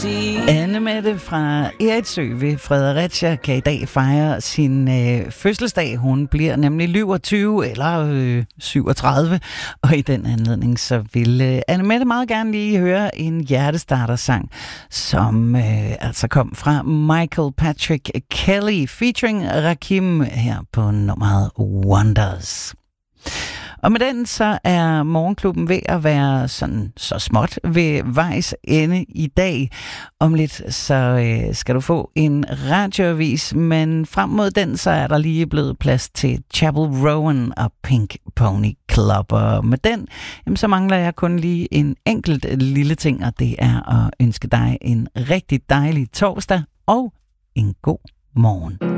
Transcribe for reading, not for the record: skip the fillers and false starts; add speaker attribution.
Speaker 1: Anne-Mette fra Eritsø ved Fredericia kan i dag fejre sin fødselsdag. Hun bliver nemlig 27 eller 37, og i den anledning så vil Anne-Mette meget gerne lige høre en hjertestarter-sang, som altså kom fra Michael Patrick Kelly featuring Rakim her på nummeret Wonders. Og med den så er Morgenklubben ved at være sådan så småt ved vejs ende i dag. Om lidt så skal du få en radioavis, men frem mod den så er der lige blevet plads til Chapel Rowan og Pink Pony Club. Og med den jamen, så mangler jeg kun lige en enkelt lille ting, og det er at ønske dig en rigtig dejlig torsdag og en god morgen.